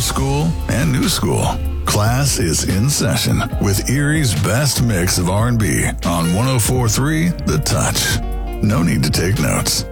school and new school. Class is in session with Erie's best mix of R&B on 104.3 The Touch. No need to take notes.